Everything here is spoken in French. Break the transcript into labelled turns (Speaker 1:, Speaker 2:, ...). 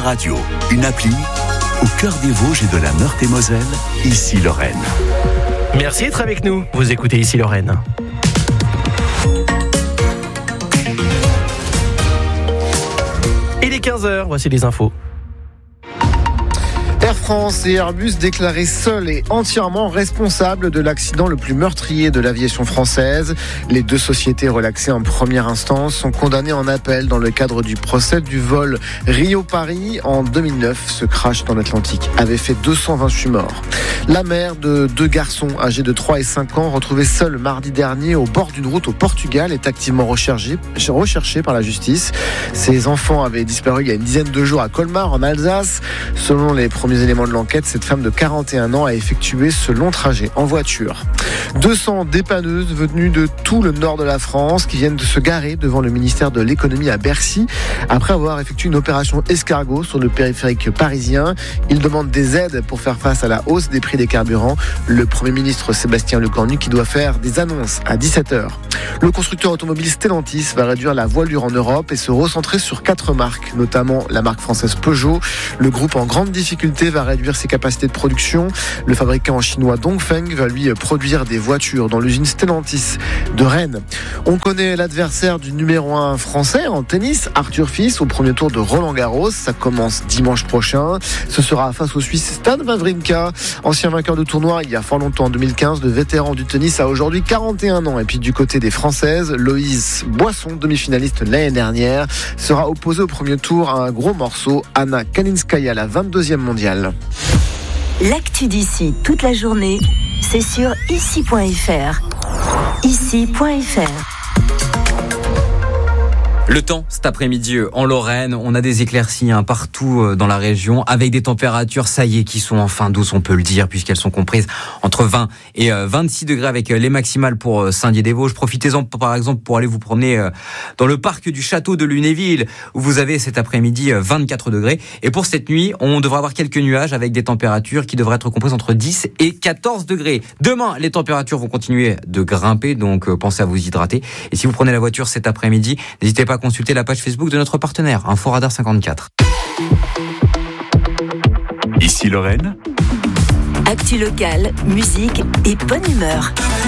Speaker 1: Radio, une appli au cœur des Vosges et de la Meurthe-et-Moselle, ici Lorraine.
Speaker 2: Merci d'être avec nous. Vous écoutez ici Lorraine. Il est 15h, voici les infos.
Speaker 3: Air France et Airbus déclarés seuls et entièrement responsables de l'accident le plus meurtrier de l'aviation française. Les deux sociétés relaxées en première instance sont condamnées en appel dans le cadre du procès du vol Rio-Paris en 2009. Ce crash dans l'Atlantique avait fait 228 morts. La mère de deux garçons âgés de 3 et 5 ans, retrouvés seuls mardi dernier au bord d'une route au Portugal, est activement recherchée par la justice. Ces enfants avaient disparu il y a une dizaine de jours à Colmar, en Alsace. Selon les premiers éléments de l'enquête, cette femme de 41 ans a effectué ce long trajet en voiture. 200 dépanneuses venues de tout le nord de la France qui viennent de se garer devant le ministère de l'économie à Bercy après avoir effectué une opération escargot sur le périphérique parisien. Ils demandent des aides pour faire face à la hausse des prix des carburants. Le Premier ministre Sébastien Lecornu qui doit faire des annonces à 17h. Le constructeur automobile Stellantis va réduire la voilure en Europe et se recentrer sur 4 marques, notamment la marque française Peugeot. Le groupe en grande difficulté va réduire ses capacités de production. Le fabricant chinois Dongfeng va lui produire des voitures dans l'usine Stellantis de Rennes. On connaît l'adversaire du numéro 1 français en tennis, Arthur Fils, au premier tour de Roland-Garros. Ça commence dimanche prochain. Ce sera face au Suisse Stan Wawrinka, ancien vainqueur de tournoi il y a fort longtemps en 2015. Le vétéran du tennis a aujourd'hui 41 ans. Et puis du côté des Françaises, Loïse Boisson, demi-finaliste l'année dernière, sera opposée au premier tour à un gros morceau, Anna Kalinskaya, la 22e mondiale.
Speaker 4: L'actu d'ici toute la journée, c'est sur ici.fr. Ici.fr.
Speaker 5: Le temps, cet après-midi en Lorraine, on a des éclaircies partout dans la région, avec des températures, ça y est, qui sont enfin douces, on peut le dire, puisqu'elles sont comprises entre 20 et 26 degrés avec les maximales pour Saint-Dié-des-Vosges. Profitez-en par exemple pour aller vous promener dans le parc du château de Lunéville, où vous avez cet après-midi 24 degrés. Et pour cette nuit, on devrait avoir quelques nuages avec des températures qui devraient être comprises entre 10 et 14 degrés. Demain, les températures vont continuer de grimper, donc pensez à vous hydrater. Et si vous prenez la voiture cet après-midi, n'hésitez pas à consulter la page Facebook de notre partenaire, Inforadar 54.
Speaker 1: Ici Lorraine.
Speaker 4: Actu locale, musique et bonne humeur.